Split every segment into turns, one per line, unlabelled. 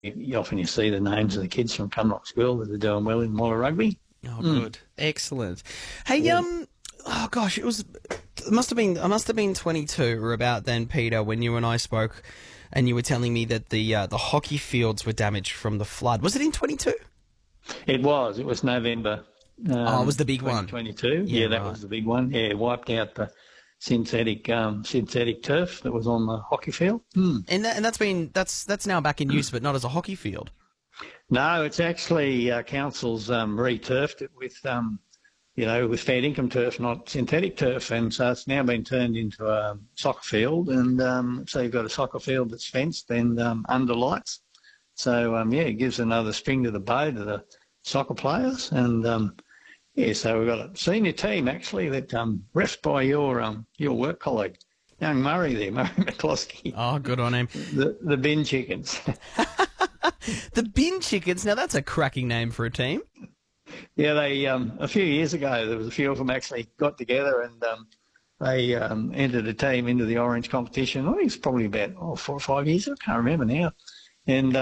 you see the names of the kids from Cumnock School that are doing well in Moller Rugby.
Oh, good. Excellent. Hey,
Yeah.
oh gosh, I must have been 22 or about then, Peter, when you and I spoke and you were telling me that the hockey fields were damaged from the flood. Was it in 22?
It was November.
It was the big one.
2022.
Yeah,
That
right.
was the big one. Yeah, wiped out the synthetic turf that was on the hockey field.
And that's now back in use, but not as a hockey field.
No, it's actually council's re-turfed it with with fair income turf, not synthetic turf, and so it's now been turned into a soccer field, and so you've got a soccer field that's fenced and under lights. So it gives another string to the bow to the soccer players, and so we've got a senior team actually that refed by your work colleague, young Murray there, Murray McCloskey.
Oh, good on him.
The bin chickens.
The Bin Chickens. Now that's a cracking name for a team.
Yeah, they a few years ago there was a few of them actually got together and they entered a team into the Orange competition. I think it's probably about 4 or 5 years ago. I can't remember now. And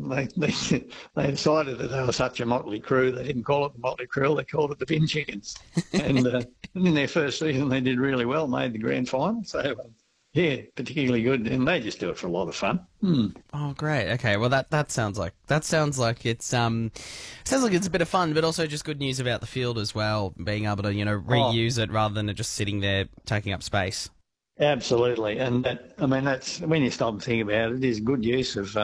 they decided that they were such a motley crew, they didn't call it the Motley Crew, they called it the Bin Chickens. And in their first season, they did really well, made the grand final. So, particularly good. And they just do it for a lot of fun.
Oh, great. Okay, well that sounds like it's a bit of fun, but also just good news about the field as well, being able to reuse it rather than it just sitting there taking up space.
Absolutely, and that's when you stop and think about it. It is good use of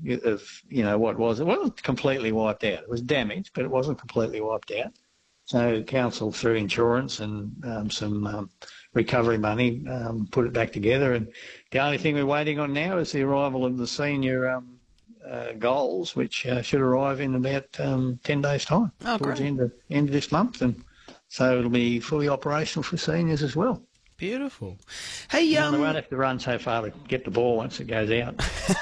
what was. It wasn't completely wiped out. It was damaged, but it wasn't completely wiped out. So council, through insurance and some recovery money, put it back together. And the only thing we're waiting on now is the arrival of the senior goals, which should arrive in about 10 days' time, towards the end of this month, and so it'll be fully operational for seniors as well.
Beautiful. Hey,
They won't have to run so far to get the ball once it goes out.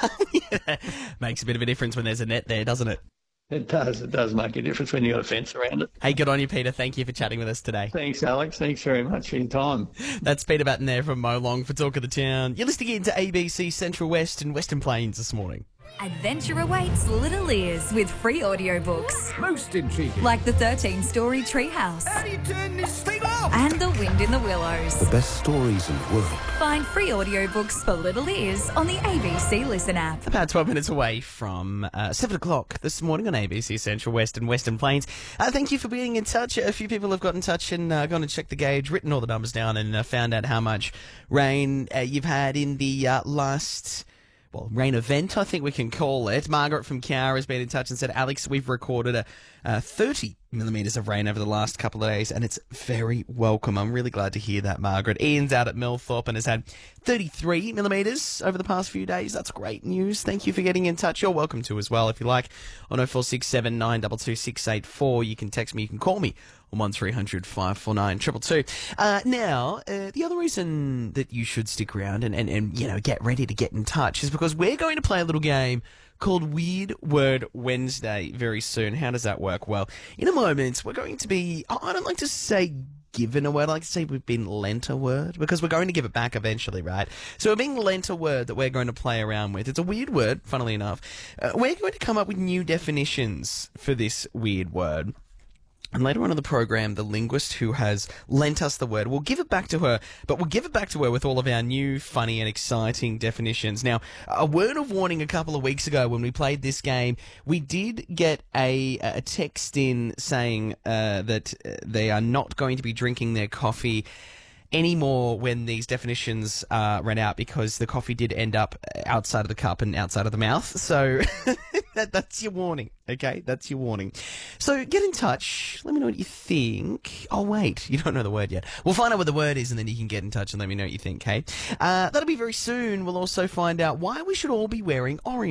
Yeah, makes a bit of a difference when there's a net there, doesn't it?
It does. It does make a difference when you've got a fence around it.
Hey, good on you, Peter. Thank you for chatting with us today.
Thanks, Alex. Thanks very much for your time.
That's Peter Batten there from Molong for Talk of the Town. You're listening in to ABC Central West and Western Plains this morning.
Adventure awaits little ears with free audiobooks.
Most intriguing.
Like the 13-story Treehouse.
How do you turn this thing off?
And The Wind in the Willows.
The best stories in the world.
Find free audiobooks for little ears on the ABC Listen app.
About 12 minutes away from 7 o'clock this morning on ABC Central West and Western Plains. Thank you for being in touch. A few people have got in touch and gone and checked the gauge, written all the numbers down and found out how much rain you've had in the last... rain event, I think we can call it. Margaret from Cowra has been in touch and said, Alex, we've recorded 30 millimetres of rain over the last couple of days, and it's very welcome. I'm really glad to hear that, Margaret. Ian's out at Millthorpe and has had 33 millimetres over the past few days. That's great news. Thank you for getting in touch. You're welcome to as well, if you like, on 0467 922 684. You can text me, you can call me on 1300 549 222. Now, the other reason that you should stick around and get ready to get in touch is because we're going to play a little game called Weird Word Wednesday very soon. How does that work? Well, in a moment, we're going to be, I don't like to say given a word, I like to say we've been lent a word, because we're going to give it back eventually, right? So we're being lent a word that we're going to play around with. It's a weird word, funnily enough. We're going to come up with new definitions for this weird word. And later on in the program, the linguist who has lent us the word, we'll give it back to her, but we'll give it back to her with all of our new, funny and exciting definitions. Now, a word of warning a couple of weeks ago when we played this game, we did get a text in saying that they are not going to be drinking their coffee anymore when these definitions ran out, because the coffee did end up outside of the cup and outside of the mouth. So that's your warning, okay? That's your warning. So get in touch. Let me know what you think. Oh, wait, you don't know the word yet. We'll find out what the word is and then you can get in touch and let me know what you think, okay? That'll be very soon. We'll also find out why we should all be wearing orange.